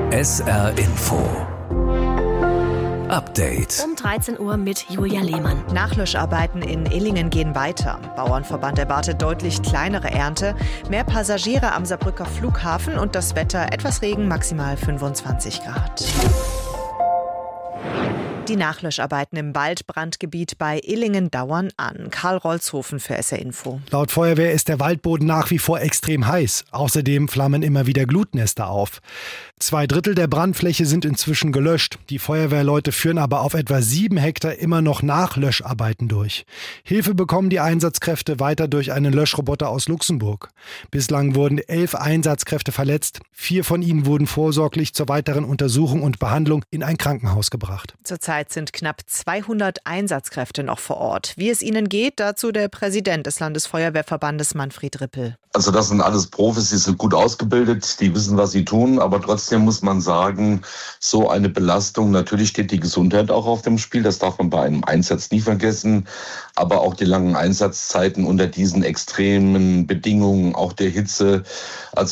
SR Info Update. Um 13 Uhr mit Julia Lehmann. Nachlöscharbeiten in Illingen gehen weiter. Bauernverband erwartet deutlich kleinere Ernte, mehr Passagiere am Saarbrücker Flughafen und das Wetter etwas Regen, maximal 25 Grad. Die Nachlöscharbeiten im Waldbrandgebiet bei Illingen dauern an. Karl Rolzhofen für SR Info. Laut Feuerwehr ist der Waldboden nach wie vor extrem heiß. Außerdem flammen immer wieder Glutnester auf. 2/3 der Brandfläche sind inzwischen gelöscht. Die Feuerwehrleute führen aber auf etwa 7 Hektar immer noch Nachlöscharbeiten durch. Hilfe bekommen die Einsatzkräfte weiter durch einen Löschroboter aus Luxemburg. Bislang wurden 11 Einsatzkräfte verletzt. 4 von ihnen wurden vorsorglich zur weiteren Untersuchung und Behandlung in ein Krankenhaus gebracht. Zurzeit sind knapp 200 Einsatzkräfte noch vor Ort. Wie es ihnen geht, dazu der Präsident des Landesfeuerwehrverbandes Manfred Rippel. Also das sind alles Profis, die sind gut ausgebildet, die wissen, was sie tun, aber trotzdem muss man sagen, so eine Belastung, natürlich steht die Gesundheit auch auf dem Spiel, das darf man bei einem Einsatz nie vergessen, aber auch die langen Einsatzzeiten unter diesen extremen Bedingungen, auch der Hitze, also